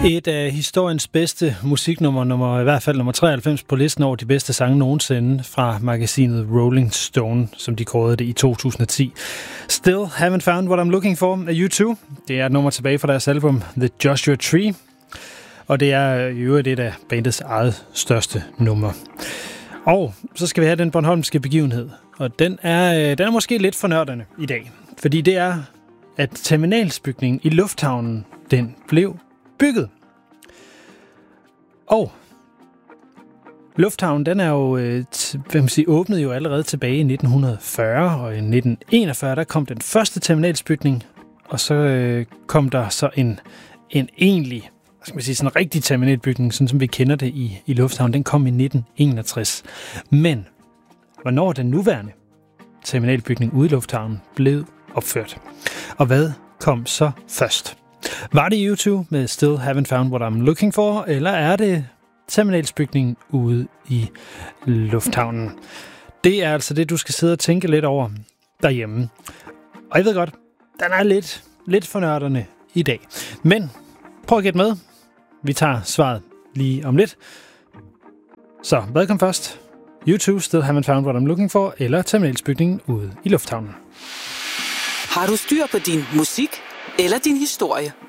Et af historiens bedste musiknummer, i hvert fald nummer 93 på listen over de bedste sange nogensinde fra magasinet Rolling Stone, som de kårede det i 2010. Still Haven't Found What I'm Looking For af U2. Det er et nummer tilbage fra deres album The Joshua Tree, og det er i øvrigt et af bandets eget største nummer. Og så skal vi have den bornholmske begivenhed, og den er måske lidt fornørdende i dag, fordi det er, at terminalsbygningen i lufthavnen, den blev bygget. Og lufthavnen, den er jo åbnet jo allerede tilbage i 1940, og i 1941 der kom den første terminalsbygning, og så kom der så en egentlig, sådan en rigtig terminalbygning, sådan som vi kender det i lufthavnen, den kom i 1961. Men hvornår den nuværende terminalbygning ude i lufthavnen blev opført? Og hvad kom så først? Var det U2 med Still Haven't Found What I'm Looking For, eller er det terminalsbygningen ude i lufthavnen? Det er altså det, du skal sidde og tænke lidt over derhjemme. Og jeg ved godt, den er lidt fornørdende i dag. Men prøv at gætte med. Vi tager svaret lige om lidt. Så hvad kom først? U2 Still Haven't Found What I'm Looking For, eller terminalsbygningen ude i lufthavnen? Har du styr på din musik eller din historie?